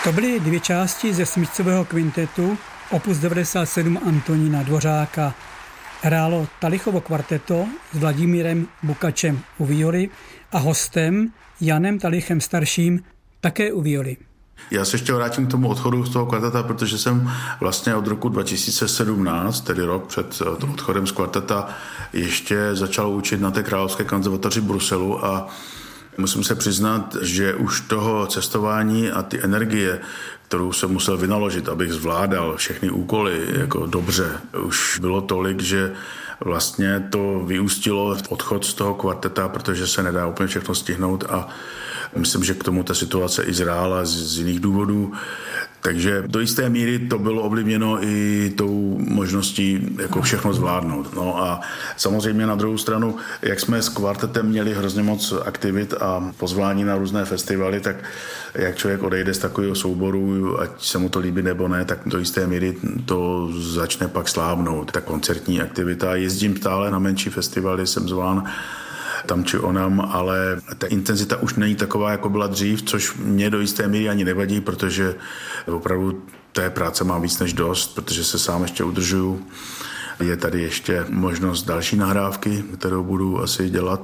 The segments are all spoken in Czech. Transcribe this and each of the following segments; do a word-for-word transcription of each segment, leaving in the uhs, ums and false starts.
To byly dvě části ze smyčcového kvintetu opus devadesát sedm Antonína Dvořáka. Hrálo Talichovo kvarteto s Vladimírem Bukačem u violy a hostem Janem Talichem starším také u violy. Já se ještě vrátím k tomu odchodu z toho kvarteta, protože jsem vlastně od roku dva tisíce sedmnáct, tedy rok před odchodem z kvarteta, ještě začal učit na té Královské konzervatoři v Bruselu a musím se přiznat, že už toho cestování a ty energie, kterou jsem musel vynaložit, abych zvládal všechny úkoly jako dobře, už bylo tolik, že vlastně to vyústilo v odchod z toho kvarteta, protože se nedá úplně všechno stihnout a myslím, že k tomu ta situace i zrála z, z jiných důvodů. Takže do jisté míry to bylo ovlivněno i tou možností jako všechno zvládnout. No a samozřejmě na druhou stranu, jak jsme s kvartetem měli hrozně moc aktivit a pozvání na různé festivaly, tak jak člověk odejde z takového souboru, ať se mu to líbí nebo ne, tak do jisté míry to začne pak slábnout. Ta koncertní aktivita. Jezdím stále na menší festivaly, jsem zván tam či onam, ale ta intenzita už není taková, jako byla dřív, což mě do jisté míry ani nevadí, protože opravdu té práce mám víc než dost, protože se sám ještě udržuju. Je tady ještě možnost další nahrávky, kterou budu asi dělat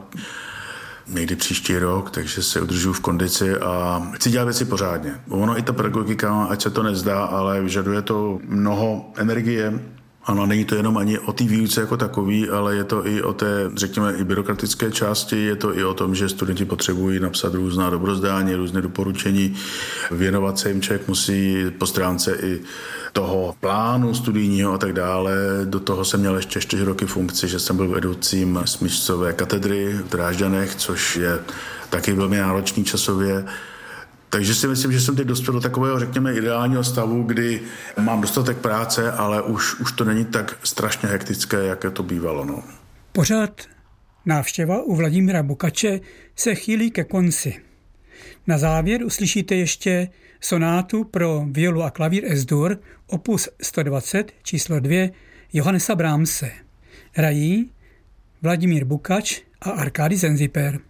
někdy příští rok, takže se udržuju v kondici a chci dělat věci pořádně. Ono i ta pedagogika, ať se to nezdá, ale vyžaduje to mnoho energie. Ano, není to jenom ani o té výuce jako takový, ale je to i o té, řekněme, i byrokratické části, je to i o tom, že studenti potřebují napsat různá dobrozdání, různé doporučení, věnovat se jim, člověk musí po stránce i toho plánu studijního a tak dále. Do toho jsem měl ještě čtyři roky funkci, že jsem byl vedoucím smyčcové katedry v Drážďanech, což je taky velmi náročný časově. Takže si myslím, že jsem teď dospěl do takového, řekněme, ideálního stavu, kdy mám dostatek práce, ale už, už to není tak strašně hektické, jak to bývalo. No. Pořád návštěva u Vladimíra Bukače se chýlí ke konci. Na závěr uslyšíte ještě sonátu pro violu a klavír Es-dur, opus sto dvacet, číslo dvě, Johannesa Brahmse. Hrají Vladimír Bukač a Arkady Zenziper.